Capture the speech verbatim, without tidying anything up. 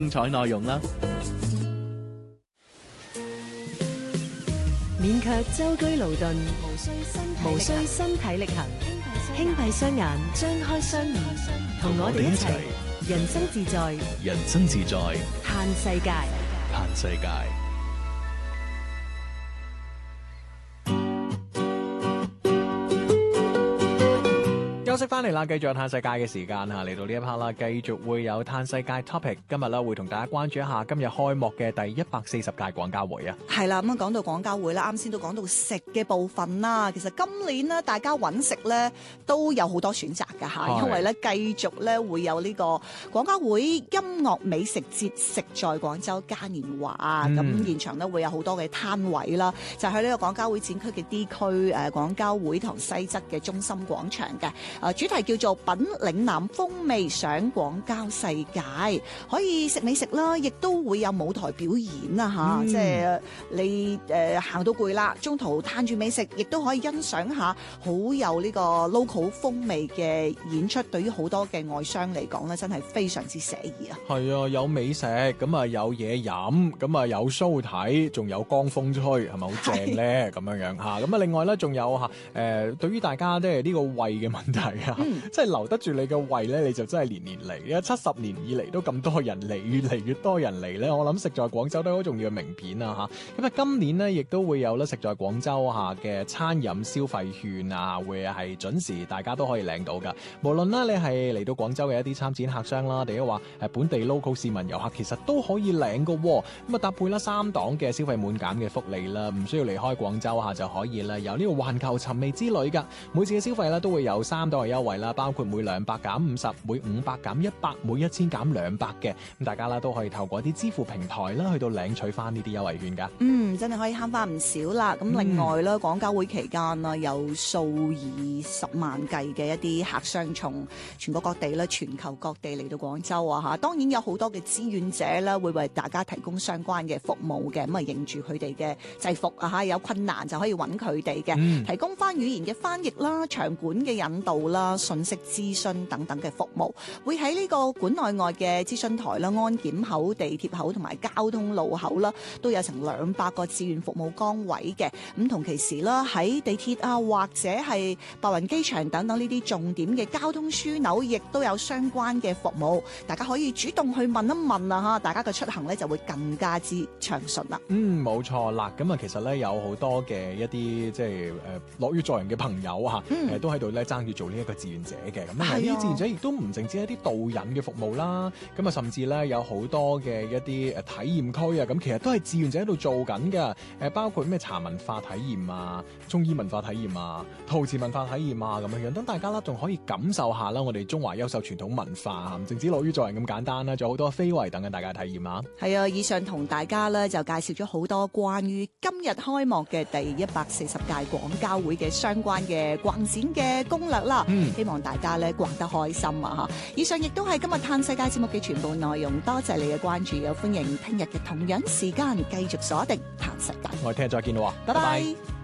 精彩內容啦。 免卻舟車勞頓，無需身體力行，輕閉雙眼，張開雙耳，同我哋一齊人生自在， 人生自在， 嘆世界， 嘆世界。休息翻嚟啦，繼續有嘆世界嘅時間嚇，嚟到呢一 part 啦，繼續會有嘆世界 topic。今日咧會同大家關注一下今日開幕嘅第一百四十屆廣交會啊。 係啦，咁啊講到廣交會啦，啱先都講到食嘅部分啦。其實今年呢，大家揾食咧都有好多選擇㗎嚇，因為咧繼續咧會有呢個廣交會音樂美食節食在廣州嘉年華，咁、嗯、現場咧會有好多嘅攤位啦，就喺、是、呢個廣交會展區嘅 D 區誒廣交會堂西側嘅中心廣場嘅。誒主題叫做品嶺南風味賞廣交世界，可以食美食啦，亦都會有舞台表演啦嚇、嗯，即係你誒行、呃、到攰啦，中途攤住美食，亦都可以欣賞下好有呢個 local 風味嘅演出。對於好多嘅外商嚟講咧，真係非常之寫意啊！係啊，有美食咁啊，有嘢飲，咁啊有 show 睇，仲有江風吹，係咪好正咧？咁樣樣嚇，咁啊另外咧仲有嚇誒、呃，對於大家即係呢個胃嘅問題啊。嗯即係留得住你嘅胃咧，你就真係年年嚟。因為七十年以嚟都咁多人嚟，越嚟越多人嚟咧。我諗食在廣州都好重要嘅名片啊嚇。咁啊，今年呢，亦都會有咧食在廣州下嘅餐飲消費券啊，會係準時大家都可以領到㗎。無論呢，你係嚟到廣州嘅一啲參展客商啦，定係話誒本地 local 市民遊客，其實都可以領㗎。咁啊搭配啦三檔嘅消費滿減嘅福利啦，唔需要離開廣州下就可以啦。有呢個環球尋味之旅㗎，每次嘅消費咧都會有三檔嘅優惠啦。包括每兩百減五十，每五百減一百，每一千減兩百嘅，咁大家啦都可以透過啲支付平台啦去到領取翻呢啲優惠券噶。 嗯，真係可以慳翻唔少啦。咁另外咧，廣交會期間啦，有數以十萬計嘅一啲客商從全國各地咧、全球各地嚟到廣州啊嚇。當然有好多嘅志願者啦，會為大家提供相關嘅服務嘅。咁啊，認住佢哋嘅制服啊嚇，有困難就可以揾佢哋嘅，嗯、提供翻語言嘅翻譯啦、場館嘅引導啦、信息諮詢等等嘅服務，會喺呢個館內外嘅諮詢台啦、安檢口、地鐵口同埋交通路口啦，都有成兩百個志願服務崗位嘅。咁同其時啦，喺地鐵啊或者係白雲機場等等呢啲重點嘅交通樞紐，亦都有相關嘅服務。大家可以主動去問一問啊嚇，大家嘅出行咧就會更加之暢順啦。 嗯，冇錯啦。咁啊，其實咧有好多嘅一啲即係誒樂於助人嘅朋友嚇，誒、嗯、都喺度咧爭住做呢一個志願者嘅。咁啊，呢啲志願者亦都唔淨止一啲導引嘅服務啦，咁啊，甚至咧有好多嘅一啲誒體驗區啊，咁其實都係志願者喺度做緊㗎。誒，包括咩茶文化體驗啊、中醫文化體驗啊、陶瓷文化體驗啊咁樣樣，等大家啦仲可以感受下啦我哋中華優秀傳統文化，唔淨止樂於助人咁簡單啦，仲有好多非遺等緊大家體驗啊。係啊，以上同大家咧就介紹咗好多關於今日開幕嘅第一百四十屆廣交會嘅相關嘅逛展嘅攻略啦。嗯，希望大家咧逛得開心啊！嚇，以上亦都係今日嘆世界節目嘅全部內容，多謝你嘅關注，又歡迎聽日嘅同樣時間繼續鎖定嘆世界。 我哋聽日再見咯， 拜拜。